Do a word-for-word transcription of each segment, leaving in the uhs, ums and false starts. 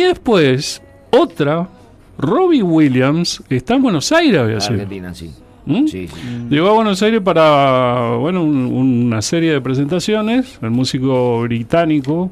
después, otra, Robbie Williams, está en Buenos Aires, había sido. Argentina, sí. ¿Mm? Sí, sí. Llegó a Buenos Aires para, bueno, un, una serie de presentaciones. El músico británico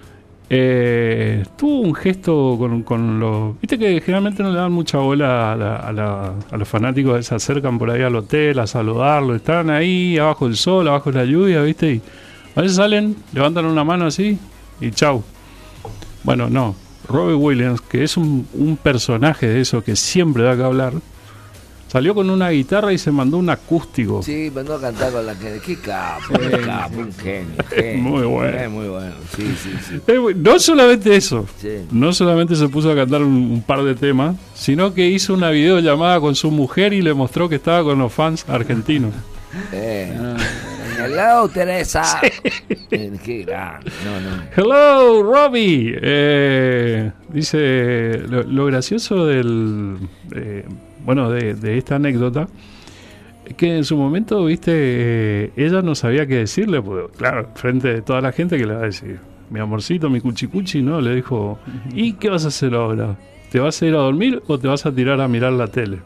eh, tuvo un gesto con, con los... Viste que generalmente no le dan mucha bola a, la, a, la, a los fanáticos que se acercan por ahí al hotel a saludarlo. Están ahí abajo del sol, abajo de la lluvia, ¿viste? Y a veces salen, levantan una mano así y chau. Bueno, no. Robbie Williams, que es un, un personaje de eso que siempre da que hablar, salió con una guitarra y se mandó un acústico. Sí, mandó a cantar con la gente. Qué capo, qué capo, un genio. genio. Muy bueno. Es muy bueno, sí, sí, sí. Eh, no solamente eso, Sí. no solamente se puso a cantar un, un par de temas, sino que hizo una videollamada con su mujer y le mostró que estaba con los fans argentinos. Eh. Hello, Teresa. Eh, Qué grande. No, no. Hello, Robbie. Eh, dice, lo, lo gracioso del... Eh, bueno, de, de esta anécdota, que en su momento, viste, eh, ella no sabía qué decirle, porque, claro, frente de toda la gente, que le va a decir, mi amorcito, mi cuchicuchi, ¿no? Le dijo, ¿y qué vas a hacer ahora? ¿Te vas a ir a dormir o te vas a tirar a mirar la tele?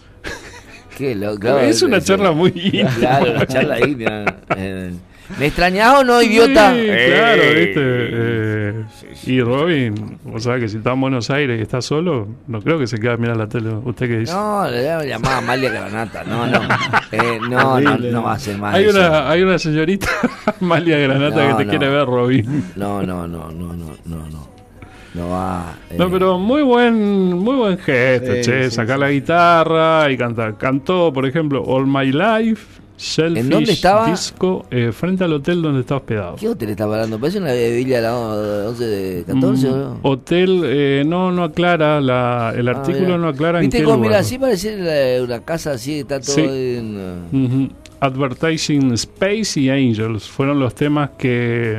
Qué loco. Claro, es una es, charla es, muy íntima. Claro, una charla íntima. Eh, ¿Me extrañás o no, idiota? Sí, Eh, claro, viste. Eh, sí, sí, y Robin, vos sabés que si está en Buenos Aires y está solo, no creo que se quede a mirar la tele. ¿Usted qué dice? No, le voy a llamar a Amalia Granata. No, no. Eh, no, no, no va a ser más. Hay eso. una, hay una señorita, Amalia Granata, No, que te no. quiere ver, Robin. No, no, no, no, no, no, no. No va. Eh. No, pero muy buen, muy buen gesto, Sí, che. sí, Sacar sí. la guitarra y cantar. Cantó, por ejemplo, All My Life, Shellfish ¿En dónde estaba? Disco, eh, frente al hotel donde está hospedado. ¿Qué hotel está hablando? Parece una villa de la once de catorce, Mm, ¿no? hotel, eh, no, no aclara, la, el artículo Ah, no aclara en ¿Viste qué cómo? lugar. Mira, así parece la- una casa así, está todo Sí. en... uh, Ujú. Advertising Space y Angels fueron los temas que,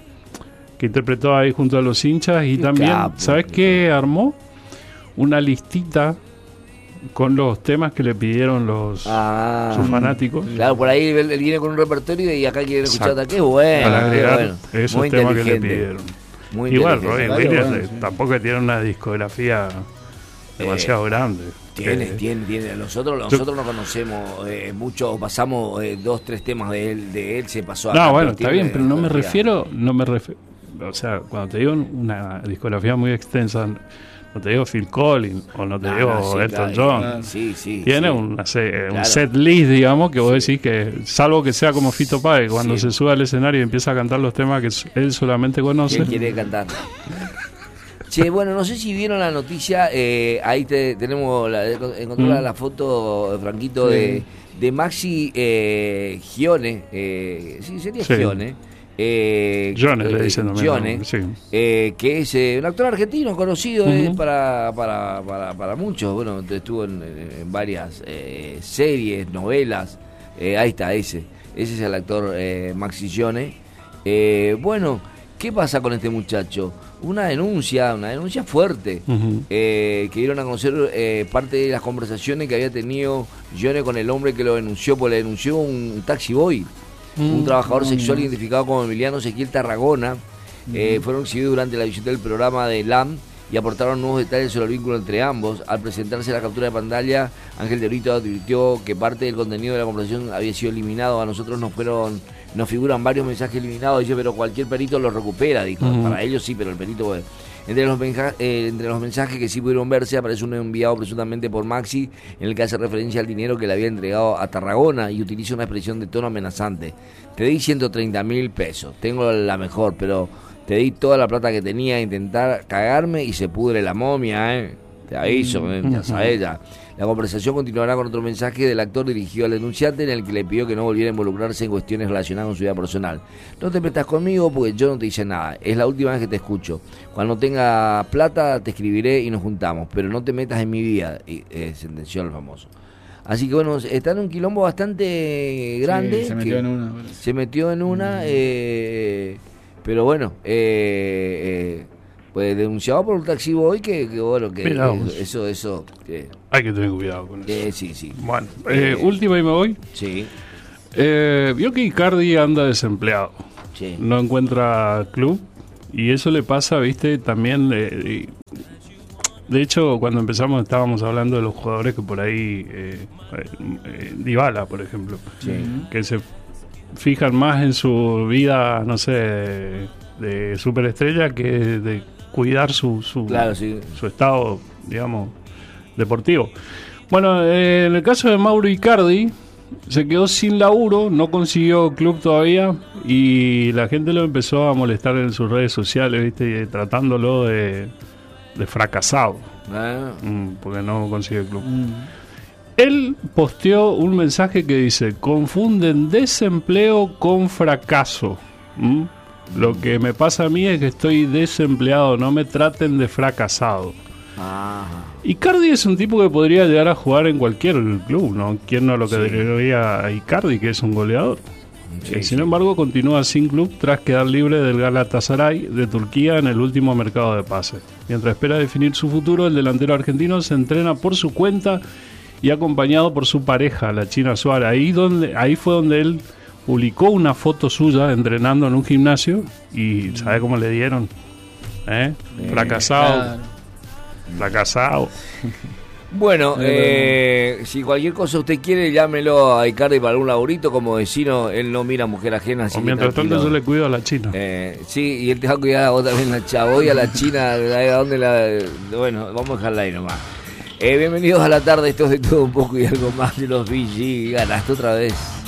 que interpretó ahí junto a los hinchas. Y Qué también, capo, ¿sabes qué qué armó? Una listita con los temas que le pidieron los Ah, sus fanáticos. claro, por ahí él, él viene con un repertorio y acá quieren escuchar. Exacto. Qué bueno, Para qué agregar bueno. esos Muy temas que le inteligente. pidieron. Muy Igual, inteligente. Robin Williams bueno, eh, sí. tampoco tiene una discografía demasiado grande. Tiene, Eh, tiene, tiene. Nosotros, nosotros no conocemos eh, mucho, pasamos eh, dos, tres temas de él, de él se pasó a No, acá, bueno, pero está tiene bien, una pero no me discografía. refiero, no me refiero, o sea, cuando te digo una discografía muy extensa, no te digo Phil Collins o no te No, digo no, sí, Elton claro, John. claro. Sí, sí. Tiene sí. una se- un Claro. set list, digamos, que vos Sí. decís que, salvo que sea como Fito Páez, cuando Sí. se sube al escenario y empieza a cantar los temas que s- él solamente conoce. ¿Quién quiere cantar? Che, bueno, no sé si vieron la noticia, eh, ahí te, tenemos, la, encontré la, Mm. la foto, Franquito, Sí. de, de Maxi eh, Gione, eh, sí, sería Sí. Gione. Eh, Jones le eh, dicen también. Gione, ¿no? Sí. eh, que es eh, un actor argentino conocido eh, Ujú. para, para, para, para muchos. Bueno, estuvo en, en varias eh, series, novelas. Eh, ahí está, ese. Ese es el actor eh, Maxi Gione. Eh, bueno, ¿qué pasa con este muchacho? Una denuncia, una denuncia fuerte. Ujú. eh, que dieron a conocer eh, parte de las conversaciones que había tenido Gione con el hombre que lo denunció, porque le denunció un taxi boy. Un Mm. trabajador sexual identificado como Emiliano Ezequiel Tarragona. Eh, fueron exhibidos durante la visita del programa de L A M y aportaron nuevos detalles sobre el vínculo entre ambos. Al presentarse la captura de pantalla, Ángel de Brito advirtió que parte del contenido de la conversación había sido eliminado. A nosotros nos fueron, nos figuran varios mensajes eliminados, dice, pero cualquier perito los recupera, dijo. Ujú. Para ellos sí, pero el perito... Bueno. Entre los, menja- eh, entre los mensajes que sí pudieron verse aparece uno enviado presuntamente por Maxi, en el que hace referencia al dinero que le había entregado a Tarragona y utiliza una expresión de tono amenazante. Te di ciento treinta mil pesos, tengo la mejor, pero te di toda la plata que tenía a intentar cagarme y se pudre la momia, ¿eh? Te aviso, eh, ya sabes ya. La conversación continuará con otro mensaje del actor dirigido al denunciante en el que le pidió que no volviera a involucrarse en cuestiones relacionadas con su vida personal. No te metas conmigo porque yo no te hice nada. Es la última vez que te escucho. Cuando tenga plata te escribiré y nos juntamos, pero no te metas en mi vida, y, eh, sentenció el famoso. Así que bueno, está en un quilombo bastante grande. Sí, se metió que en una. parece. Se metió en una, eh, pero bueno, eh, eh, pues denunciado por un taxi boy que, que bueno, que Mirá eh, vos. eso, eso, que, Hay que tener cuidado con eso. que sí, sí. Bueno, eh, Eh, última y me voy. Sí, Eh, vio que Icardi anda desempleado. sí. No encuentra club. Y eso le pasa, viste, también eh, De hecho, cuando empezamos estábamos hablando de los jugadores que por ahí, eh, eh, Dybala, por ejemplo, Sí. que se fijan más en su vida, no sé, de, de superestrella que de cuidar su, su, Claro, sí. su estado, digamos, deportivo. Bueno, eh, en el caso de Mauro Icardi, se quedó sin laburo, no consiguió club todavía y la gente lo empezó a molestar en sus redes sociales, ¿viste? Y tratándolo de, de fracasado, Ah, mm, porque no consigue club. Mm. Él posteó un mensaje que dice: confunden desempleo con fracaso. ¿Mm? Lo que me pasa a mí es que estoy desempleado, no me traten de fracasado. ajá. Icardi es un tipo que podría llegar a jugar en cualquier club, ¿no? ¿Quién no lo que diría a Icardi, que es un goleador? Sí, Eh, sí. sin embargo, continúa sin club tras quedar libre del Galatasaray de Turquía en el último mercado de pases. Mientras espera definir su futuro, el delantero argentino se entrena por su cuenta y acompañado por su pareja, la China Suárez. Ahí, donde, ahí fue donde él publicó una foto suya entrenando en un gimnasio y ¿sabe cómo le dieron? ¿Eh? Eh, Fracasado, Claro. fracasado. Bueno, Eh, eh, si cualquier cosa usted quiere, llámelo a Icardi para algún laburito. Como vecino, él no mira mujer ajena. Así O que mientras tanto tranquilo. yo le cuido a la China. Eh, sí, y él te va a cuidar a vos también, la chavoy, a la China, ¿a dónde la...? Bueno, vamos a dejarla ahí nomás. Eh, bienvenidos a la tarde, esto es de todo un poco y algo más de los V G. Ganaste otra vez.